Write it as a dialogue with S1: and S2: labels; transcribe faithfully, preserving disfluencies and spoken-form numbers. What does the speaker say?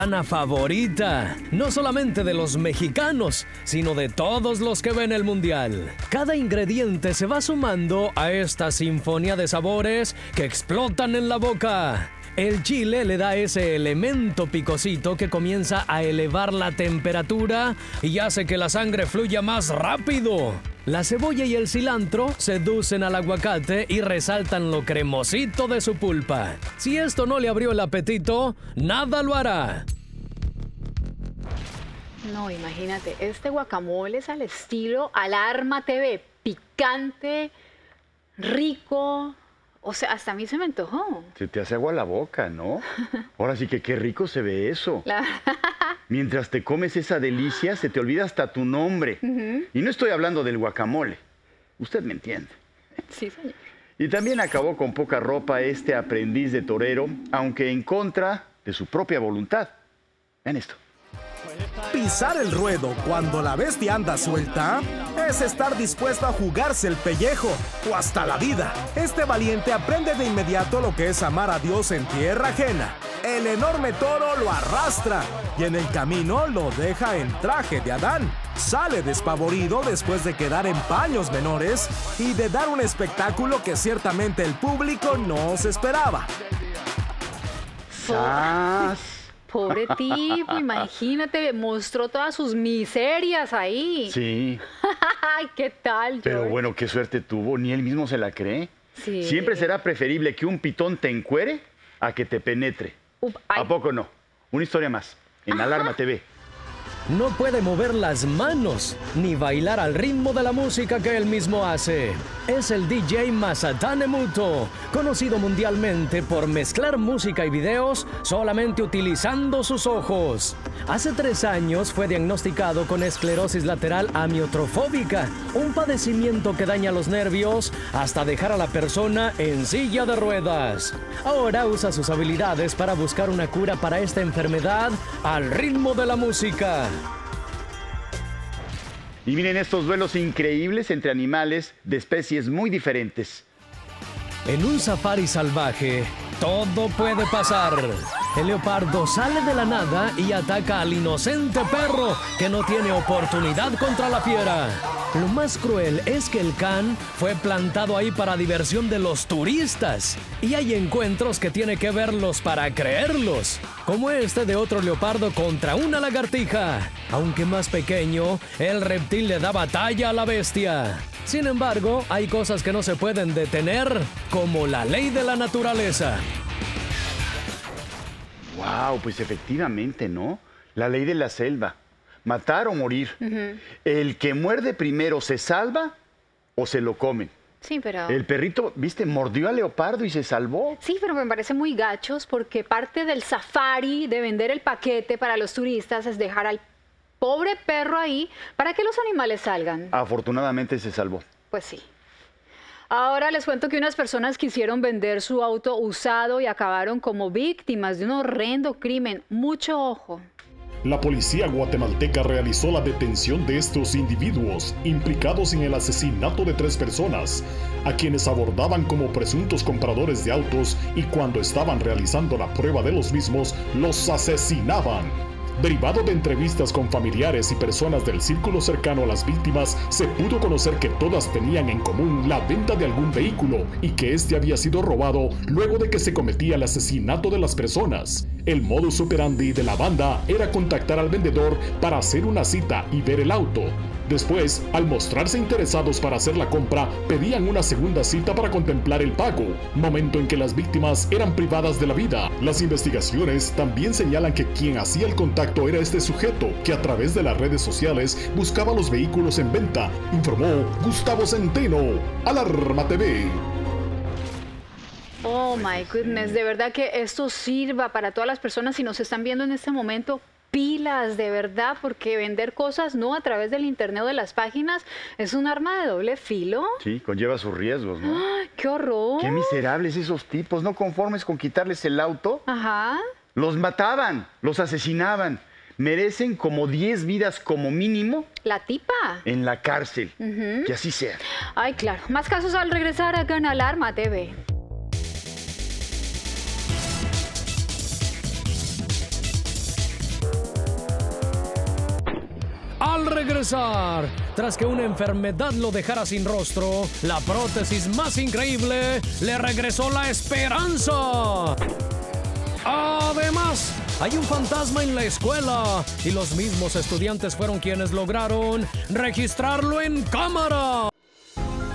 S1: Ana favorita, no solamente de los mexicanos, sino de todos los que ven el mundial. Cada ingrediente se va sumando a esta sinfonía de sabores que explotan en la boca. El chile le da ese elemento picosito que comienza a elevar la temperatura y hace que la sangre fluya más rápido. La cebolla y el cilantro seducen al aguacate y resaltan lo cremosito de su pulpa. Si esto no le abrió el apetito, nada lo hará.
S2: No, imagínate, este guacamole es al estilo Alarma T V, picante, rico. O sea, hasta a mí se me antojó.
S3: Se te hace agua la boca, ¿no? Ahora sí que qué rico se ve eso.
S2: La...
S3: Mientras te comes esa delicia, se te olvida hasta tu nombre. Uh-huh. Y no estoy hablando del guacamole. Usted me entiende.
S2: Sí, señor.
S3: Y también acabó con poca ropa este aprendiz de torero, aunque en contra de su propia voluntad. Vean esto.
S4: Pisar el ruedo cuando la bestia anda suelta es estar dispuesto a jugarse el pellejo o hasta la vida. Este valiente aprende de inmediato lo que es amar a Dios en tierra ajena. El enorme toro lo arrastra y en el camino lo deja en traje de Adán. Sale despavorido después de quedar en paños menores y de dar un espectáculo que ciertamente el público no se esperaba.
S3: ¡Sas!
S2: Pobre tipo, imagínate, mostró todas sus miserias ahí.
S3: Sí.
S2: Ay, ¿qué tal, George?
S3: Pero bueno, qué suerte tuvo, ni él mismo se la cree.
S2: Sí.
S3: Siempre será preferible que un pitón te encuere a que te penetre.
S2: Up,
S3: ¿A poco no? Una historia más, en Ajá. Alarma T V.
S1: No puede mover las manos ni bailar al ritmo de la música que él mismo hace. Es el D J Mazatlán Emuto, conocido mundialmente por mezclar música y videos solamente utilizando sus ojos. Hace tres años fue diagnosticado con esclerosis lateral amiotrofóbica, un padecimiento que daña los nervios hasta dejar a la persona en silla de ruedas. Ahora usa sus habilidades para buscar una cura para esta enfermedad al ritmo de la música.
S3: Y miren estos duelos increíbles entre animales de especies muy diferentes.
S1: En un safari salvaje, todo puede pasar. El leopardo sale de la nada y ataca al inocente perro que no tiene oportunidad contra la fiera. Lo más cruel es que el can fue plantado ahí para diversión de los turistas. Y hay encuentros que tiene que verlos para creerlos, como este de otro leopardo contra una lagartija. Aunque más pequeño, el reptil le da batalla a la bestia. Sin embargo, hay cosas que no se pueden detener, como la ley de la naturaleza.
S3: Wow, pues efectivamente, ¿no? La ley de la selva. Matar o morir. Uh-huh. El que muerde primero se salva o se lo comen.
S2: Sí, pero...
S3: El perrito, viste, mordió al leopardo y se salvó.
S2: Sí, pero me parece muy gachos porque parte del safari de vender el paquete para los turistas es dejar al pobre perro ahí para que los animales salgan.
S3: Afortunadamente se salvó.
S2: Pues sí. Ahora les cuento que unas personas quisieron vender su auto usado y acabaron como víctimas de un horrendo crimen. Mucho ojo.
S5: La policía guatemalteca realizó la detención de estos individuos implicados en el asesinato de tres personas, a quienes abordaban como presuntos compradores de autos y cuando estaban realizando la prueba de los mismos, los asesinaban. Derivado de entrevistas con familiares y personas del círculo cercano a las víctimas, se pudo conocer que todas tenían en común la venta de algún vehículo y que este había sido robado luego de que se cometía el asesinato de las personas. El modus operandi de la banda era contactar al vendedor para hacer una cita y ver el auto. Después, al mostrarse interesados para hacer la compra, pedían una segunda cita para contemplar el pago, momento en que las víctimas eran privadas de la vida. Las investigaciones también señalan que quien hacía el contacto era este sujeto, que a través de las redes sociales buscaba los vehículos en venta, informó Gustavo Centeno, Alarma T V.
S2: Oh my goodness, de verdad que esto sirva para todas las personas si nos están viendo en este momento. Pilas, de verdad, porque vender cosas no a través del internet o de las páginas es un arma de doble filo.
S3: Sí, conlleva sus riesgos, ¿no?
S2: ¡Ay, qué horror!
S3: Qué miserables esos tipos, no conformes con quitarles el auto.
S2: Ajá.
S3: Los mataban, los asesinaban. Merecen como diez vidas como mínimo.
S2: La tipa.
S3: En la cárcel.
S2: Uh-huh.
S3: Que así sea.
S2: Ay, claro. Más casos al regresar acá en Alarma T V.
S1: al regresar, tras que una enfermedad lo dejara sin rostro, la prótesis más increíble le regresó la esperanza. Además, hay un fantasma en la escuela y los mismos estudiantes fueron quienes lograron registrarlo en cámara.